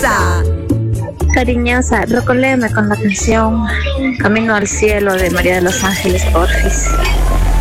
Exa. Cariñosa, recoléame con la canción Camino al Cielo de María de los Ángeles, porfis.